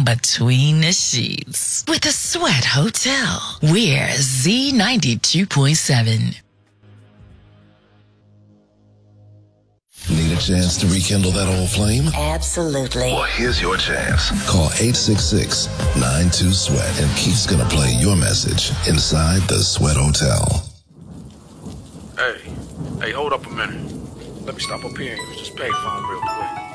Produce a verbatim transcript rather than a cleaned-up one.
between the sheets with the Sweat Hotel. We're Z ninety-two point seven. Need a chance to rekindle that old flame? Absolutely. Well, here's your chance. Call eight six six, nine two, SWEAT and Keith's gonna play your message inside the Sweat Hotel. Hey, hey, hold up a minute. Let me stop up here and use this payphone real quick.